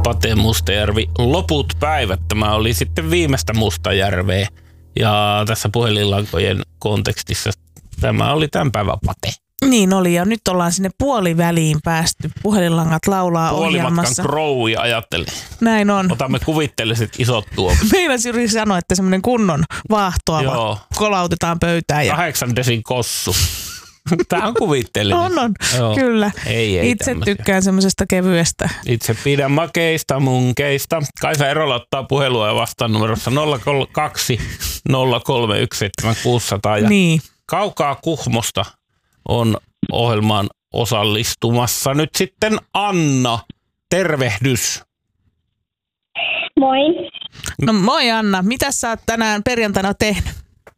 Pate Mustajärvi. Loput päivät. Tämä oli sitten viimeistä Mustajärveä. Ja tässä puhelinlankojen kontekstissa tämä oli tämän päivän Pate. Niin oli, ja nyt ollaan sinne puoliväliin päästy. Puhelinlangat laulaa ohjelmassa. Puolimatkan Crowi ajattelin. Näin on. Otamme kuvitteelliset isot tuomat. Meinasin juuri sanoa, että semmoinen kunnon vaahtoava kolautetaan pöytään. 8 desin kossu. Tämä on kuvitteellinen. On, kyllä. Ei itse tämmöisiä. tykkään semmoisesta kevyestä. Itse pidän makeista munkeista. Kaisa Erola ottaa puhelua ja vastaan numerossa 02 031 7600. Ja niin. Kaukaa Kuhmosta on ohjelmaan osallistumassa nyt sitten Anna. Tervehdys. Moi. No moi Anna, mitä sä oot tänään perjantaina tehnyt?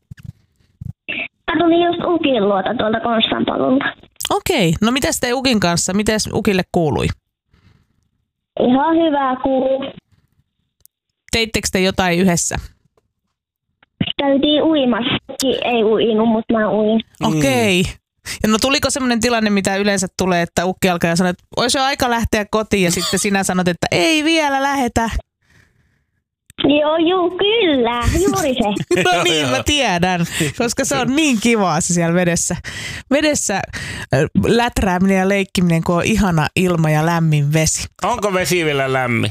Mä tulin just Ukin luota tuolta Konstanpalulta. Okei, no mitäs te Ukin kanssa? Mites Ukille kuului? Ihan hyvää kuuluu. Teittekö te jotain yhdessä? Käytiin uimassakin, ei uinut, mutta mä uin. Okei. Ja no tuliko semmoinen tilanne, mitä yleensä tulee, että ukki alkaa ja sanoo, että olisi jo aika lähteä kotiin ja sitten sinä sanot, että ei vielä lähetä. Joo, kyllä, juuri se. No niin, mä tiedän, koska se on niin kivaa se siellä vedessä. Vedessä läträäminen ja leikkiminen, kun on ihana ilma ja lämmin vesi. Onko vesi vielä lämmin?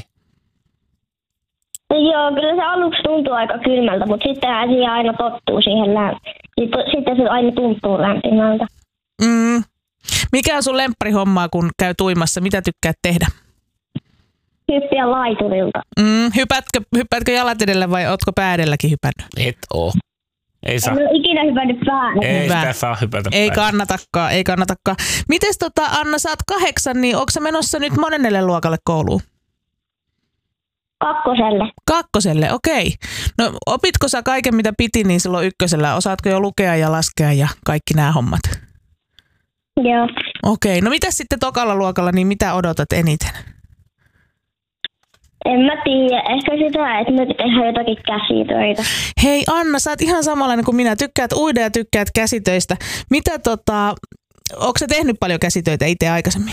Joo, kyllä se aluksi tuntuu aika kylmältä, mutta sittenhän siihen aina tottuu siihen sitten se aina tuntuu lämpimältä. Mikä on sun lempparihommaa, kun käy uimassa? Mitä tykkäät tehdä? Hyppiä laiturilta. Hyppäätkö jalat edellä vai ootko pää edelläkin hypännyt? Et oo. Ei saa. En ole ikinä hypännyt päälle. Ei sitä saa hypätä Ei päälle. kannatakaan. Mites Anna, sä oot 8, niin onko sä menossa nyt monennelle luokalle kouluun? 2. 2, okei. No opitko sä kaiken mitä piti niin silloin 1? Osaatko jo lukea ja laskea ja kaikki nämä hommat? Joo. Okei, no mitäs sitten 2. luokalla, niin mitä odotat eniten? En mä tiedä. Ehkä sitä, että me tehdään jotakin käsitöitä. Hei Anna, sä oot ihan samanlainen kuin minä. Tykkäät uida ja tykkäät käsitöistä. Mitä ootko sä tehnyt paljon käsitöitä itse aikaisemmin?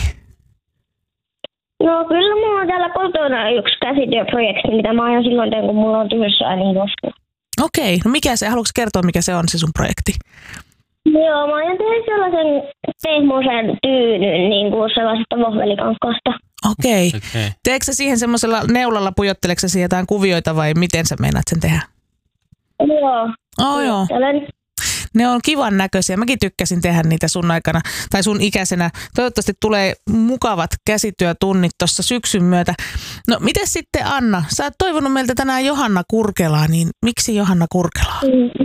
No kyllä mulla on täällä kotona yksi käsityöprojekti, mitä mä aion silloin teen, kun mulla on tyhjyssä niin joskus. Okei, no mikä se, haluatko kertoa mikä se on se sun projekti? Joo, mä aion tehdä sellaisen pehmoisen tyynyn, niin kuin sellaisesta vohvelikankaasta. Okei. Teekö sä siihen semmoisella neulalla, pujotteleksä siihen jotain kuvioita vai miten sä meinaat sen tehdä? Joo. Joo. Ne on kivan näköisiä. Mäkin tykkäsin tehdä niitä sun aikana tai sun ikäisenä. Toivottavasti tulee mukavat käsityötunnit tuossa syksyn myötä. No miten sitten Anna? Sä oot toivonut meiltä tänään Johanna Kurkelaa, niin miksi Johanna Kurkelaa?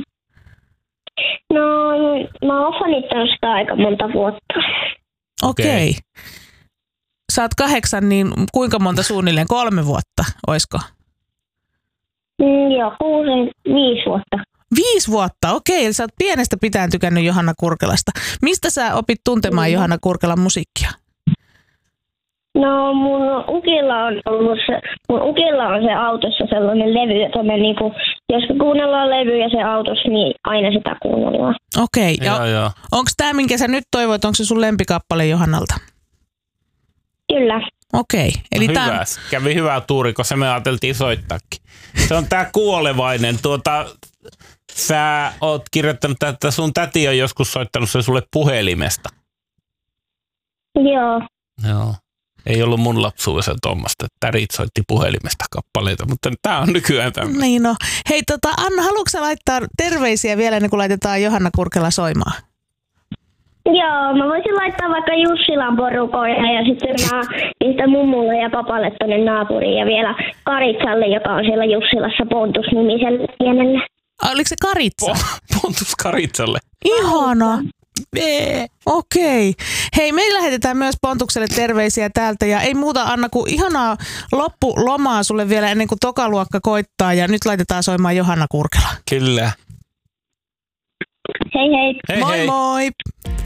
No mä oon fanittanut sitä aika monta vuotta. Okei. Sä oot 8, niin kuinka monta suunnilleen? 3 vuotta, oisko? Joo, 5 vuotta. 5 vuotta, okei. Eli sä oot pienestä pitäen tykännyt Johanna Kurkelasta. Mistä sä opit tuntemaan Johanna Kurkelan musiikkia? No mun ukilla on se autossa sellainen levy, että me niinku, jos kuunnellaan levyjä se autossa, niin aina sitä kuunnellaan. Okei. Joo. Onko tämä, minkä sä nyt toivoit, onko se sun lempikappale Johannalta? Kyllä. Okei. Eli No hyvä. Kävi hyvä tuuri, kun se me ajateltiin soittaakin. Se on tää kuolevainen. Sä oot kirjoittanut, että sun täti on joskus soittanut sen sulle puhelimesta. Joo. Ei ollut mun lapsuudessa tuommoista, että tärit soitti puhelimesta kappaleita, mutta tää on nykyään tämmöinen. Niin no. Hei Anna, haluatko sä laittaa terveisiä vielä ennen kuin laitetaan Johanna Kurkela soimaan? Joo, mä voisin laittaa vaikka Jussilan porukoille ja sitten mä pistän mummulle ja papalle tonne naapuriin ja vielä Karitsalle, joka on siellä Jussilassa Pontus-nimiselle pienelle. Oliko se Karitsa? Pontus Karitsalle. Ihana. Okei. Hei, me lähetetään myös Pontukselle terveisiä täältä ja ei muuta Anna kuin ihanaa loppulomaa sulle vielä ennen kuin tokaluokka koittaa ja nyt laitetaan soimaan Johanna Kurkela. Kyllä. Hei hei. Hei Moi hei. moi.